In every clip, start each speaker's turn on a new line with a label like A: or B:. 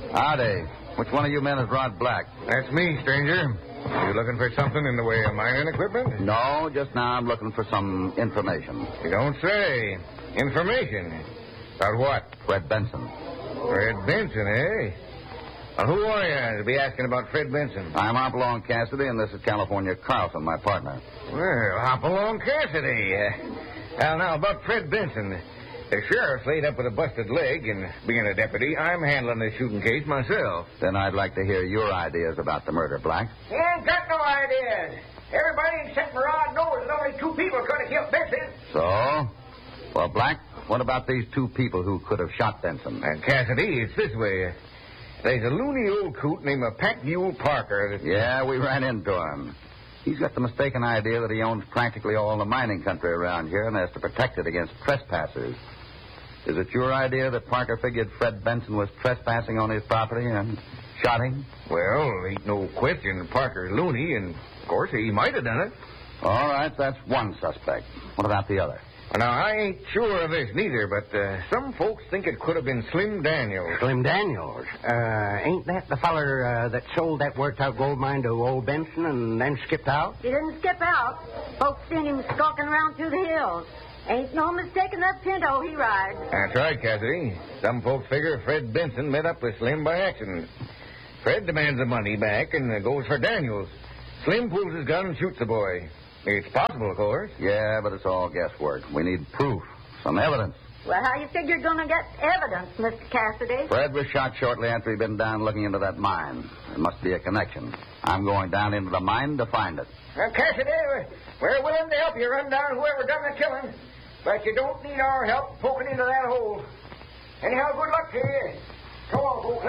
A: Howdy. Which one of you men is Rod Black?
B: That's me, stranger. You looking for something in the way of mining equipment?
A: No, just now I'm looking for some information.
B: You don't say. Information? About what?
A: Fred Benson.
B: Fred Benson, eh? Well, who are you to be asking about Fred Benson?
A: I'm Hopalong Cassidy, and this is California Carlson, my partner.
B: Well, hop along, Cassidy. Well, now, about Fred Benson. The sheriff's laid up with a busted leg, and being a deputy, I'm handling the shooting case myself.
A: Then I'd like to hear your ideas about the murder, Black.
C: He ain't got no ideas. Everybody except Rod knows that only two people could have killed Benson.
A: So? Well, Black, what about these two people who could have shot Benson?
B: And Cassidy, it's this way. There's a loony old coot named Pack Mule Parker that...
A: Yeah, we ran into him. He's got the mistaken idea that he owns practically all the mining country around here and has to protect it against trespassers. Is it your idea that Parker figured Fred Benson was trespassing on his property and shot him?
B: Well, ain't no question Parker's loony, and, of course, he might have done it.
A: All right, that's one suspect. What about the other?
B: Well, now, I ain't sure of this neither, but some folks think it could have been Slim Daniels.
D: Slim Daniels? Ain't that the feller that sold that worked-out gold mine to old Benson and then skipped out?
E: He didn't skip out. Folks seen him skulking around through the hills. Ain't no mistaking that pinto he rides.
B: That's right, Cassidy. Some folks figure Fred Benson met up with Slim by accident. Fred demands the money back and goes for Daniels. Slim pulls his gun and shoots the boy. It's possible, of course.
A: Yeah, but it's all guesswork. We need proof, some evidence.
E: Well, how you figure you're going to get evidence, Mr. Cassidy?
A: Fred was shot shortly after he'd been down looking into that mine. There must be a connection. I'm going down into the mine to find it.
C: Well, Cassidy, we're willing to help you run down whoever done the killing. But you don't need our help poking into that hole. Anyhow, good luck to you. Come on,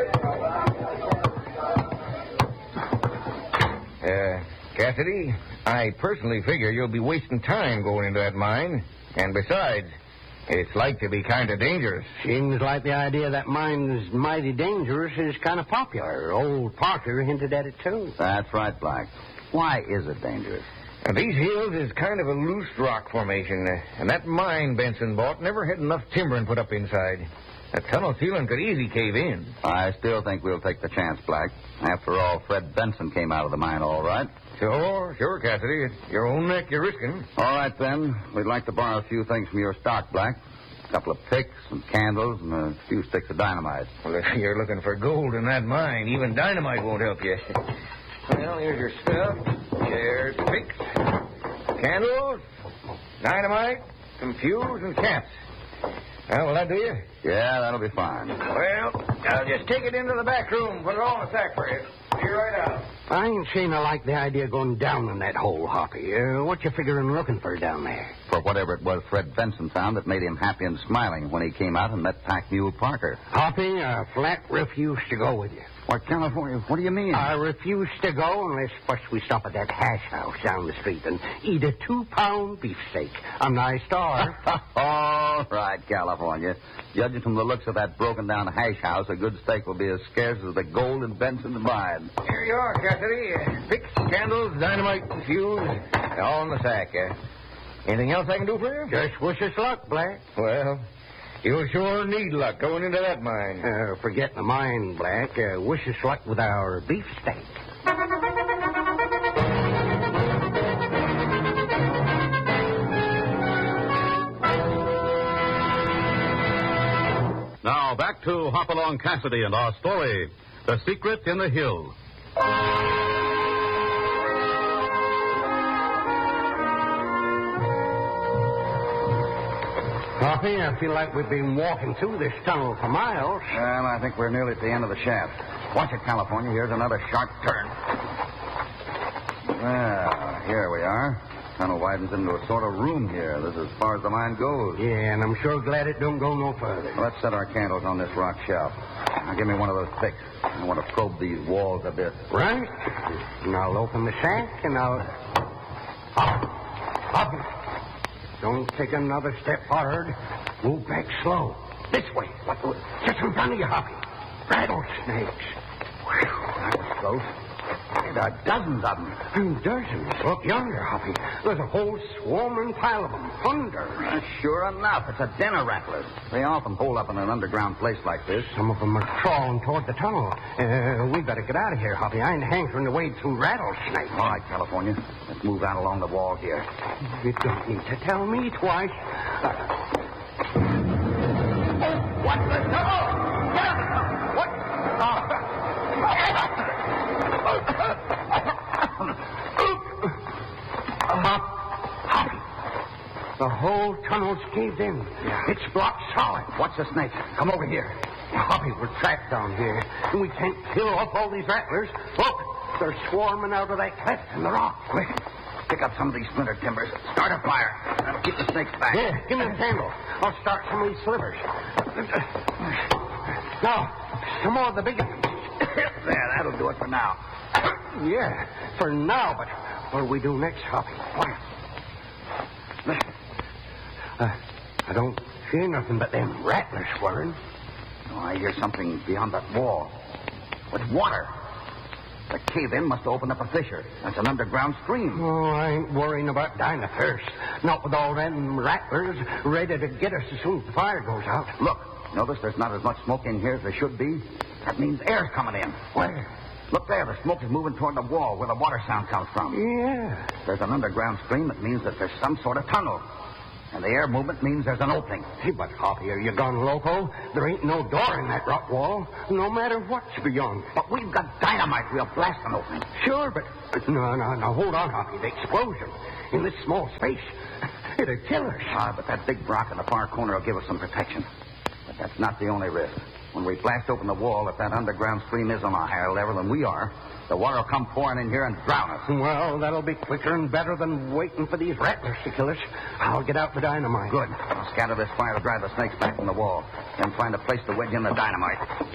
C: folks.
B: Cassidy, I personally figure you'll be wasting time going into that mine. And besides, it's like to be kind of dangerous.
D: Seems like the idea that mine's mighty dangerous is kind of popular. Old Parker hinted at it, too.
A: That's right, Black. Why is it dangerous?
B: Now, these hills is kind of a loose rock formation, and that mine Benson bought never had enough timbering put up inside. That tunnel ceiling could easy cave in.
A: I still think we'll take the chance, Black. After all, Fred Benson came out of the mine all right.
B: Sure, Cassidy. It's your own neck you're risking.
A: All right, then. We'd like to borrow a few things from your stock, Black. A couple of picks, some candles, and a few sticks of dynamite.
B: Well, if you're looking for gold in that mine, even dynamite won't help you. Well, here's your stuff. There's picks, candles, dynamite, some fuse, and caps. Well, will that do you?
A: Yeah, that'll be fine.
C: Well, I'll just take it into the back room, put it all in a sack for you. Be right out.
D: I ain't saying I like the idea of going down in that hole, Hoppy. What you figuring looking for down there?
A: For whatever it was Fred Benson found that made him happy and smiling when he came out and met Pack Mule Parker.
D: Hoppy, I flat refuse to go with you.
A: What, California? What do you mean?
D: I refuse to go unless first we stop at that hash house down the street and eat a 2-pound beefsteak. I'm nigh starved.
A: All right, California. Judging from the looks of that broken-down hash house, a good steak will be as scarce as the gold in Benson's mine.
B: Here you are, Cassidy. Picks, candles, dynamite, and fuse, all in the sack. Anything else I can do for you?
D: Just wish us luck, Black.
B: Well, you'll sure need luck going into that mine.
D: Forget the mine, Black. Wish us luck with our beefsteak.
F: Now, back to Hopalong Cassidy and our story, The Secret in the Hills.
D: Hoppy, I feel like we've been walking through this tunnel for miles.
A: Well, I think we're nearly at the end of the shaft. Watch it, California. Here's another sharp turn. Well, here we are. Tunnel widens into a sort of room here. This is as far as the mine goes.
D: Yeah, and I'm sure glad it don't go no further.
A: Well, let's set our candles on this rock shelf. Now, give me one of those picks. I want to probe these walls a bit.
D: Right. And I'll open the sack, and I'll... Hoppy. Don't take another step forward. Move back slow. This way. Just in front of you, Hoppy. Rattlesnakes.
A: Whew, that was close.
D: There are dozens of them. Dozens? Look yonder, Hoppy. There's a whole swarming pile of them. Hundreds.
A: Sure enough, it's a den of rattlers. They often hole up in an underground place like this.
D: Some of them are crawling toward the tunnel. We better get out of here, Hoppy. I ain't hankering to wade through rattlesnakes.
A: All right, California. Let's move out along the wall here.
D: You don't need to tell me twice.
A: What's the trouble? What?
D: Hoppy. The whole tunnel's caved in. It's blocked solid.
A: Watch the snakes. Come over here.
D: Hoppy, we're trapped down here. We can't kill off all these rattlers. Look, they're swarming out of that cleft in the rock.
A: Quick. Pick up some of these splintered timbers. Start a fire. That'll keep the snakes back.
D: Yeah, give me the candle. I'll start some of these slivers. Now, some more of the bigger ones.
A: There, that'll do it for now.
D: Yeah, for now, but what'll we do next, Hoppy? I don't see nothing but them rattlers whirring.
A: Oh, I hear something beyond that wall. With water. The cave-in must have opened up a fissure. That's an underground stream.
D: Oh, I ain't worrying about dying of thirst. Not with all them rattlers ready to get us as soon as the fire goes out.
A: Look, notice there's not as much smoke in here as there should be. That means air's coming in.
D: Where?
A: Look there, the smoke is moving toward the wall where the water sound comes from.
D: Yeah.
A: If there's an underground stream, it means that there's some sort of tunnel. And the air movement means there's an opening.
D: Hey, but Hoppy, are you gone loco? There ain't no door in that rock wall, no matter what's beyond.
A: But we've got dynamite. We'll blast an opening.
D: Sure, but no, hold on, Hoppy. The explosion in this small space, it'll kill us.
A: But that big rock in the far corner will give us some protection. But that's not the only risk. When we blast open the wall, if that underground stream is on a higher level than we are, the water will come pouring in here and drown us.
D: Well, that'll be quicker and better than waiting for these rattlers to kill us. I'll get out the dynamite.
A: Good. I'll scatter this fire to drive the snakes back from the wall. Then find a place to wedge in the dynamite.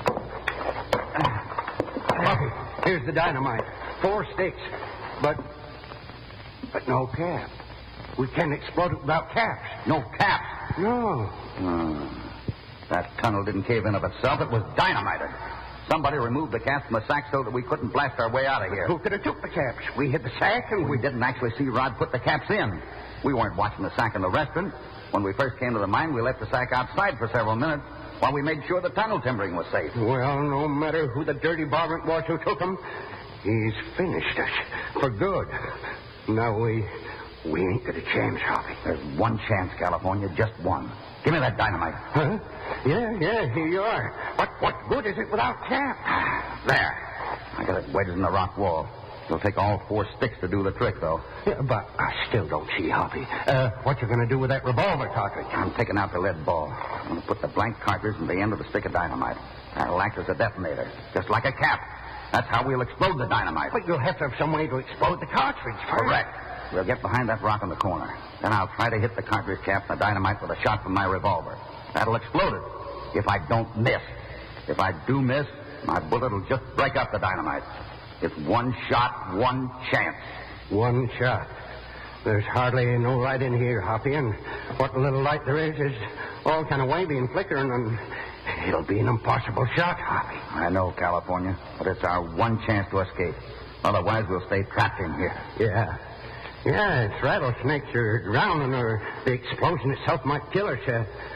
D: Hoppy, here's the dynamite. 4 sticks. But no cap. We can't explode it without caps.
A: No caps?
D: No.
A: That tunnel didn't cave in of itself. It was dynamited. Somebody removed the caps from the sack so that we couldn't blast our way out of here.
D: Who could have took the caps? We hid the sack and
A: We didn't actually see Rod put the caps in. We weren't watching the sack in the restaurant. When we first came to the mine, we left the sack outside for several minutes while we made sure the tunnel timbering was safe.
D: Well, no matter who the dirty varmint was who took him, he's finished us for good. Now we ain't got a chance, Hoppy.
A: There's one chance, California, just one. Give me that dynamite.
D: Huh? Yeah, here you are. But what good is it without caps?
A: There. I got it wedged in the rock wall. It'll take all 4 sticks to do the trick, though.
D: Yeah, but I still don't see, Hoppy. What you going to do with that revolver cartridge?
A: I'm taking out the lead ball. I'm going to put the blank cartridge in the end of the stick of dynamite. That'll act as a detonator, just like a cap. That's how we'll explode the dynamite.
D: But you'll have to have some way to explode the cartridge first.
A: Correct. We'll get behind that rock in the corner. Then I'll try to hit the cartridge cap and the dynamite with a shot from my revolver. That'll explode it. If I don't miss. If I do miss, my bullet will just break up the dynamite. It's one shot, one chance.
D: One shot. There's hardly no light in here, Hoppy, and what little light there is all kind of wavy and flickering, and it'll be an impossible shot, Hoppy.
A: I know, California, but it's our one chance to escape. Otherwise, we'll stay trapped in here.
D: Yeah. Yeah, if rattlesnakes are drowning or the explosion itself might kill us.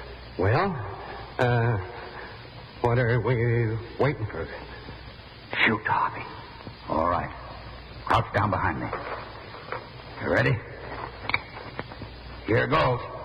D: What are we waiting for? Shoot, Hoppy.
A: All right. Crouch down behind me. You ready? Here goes.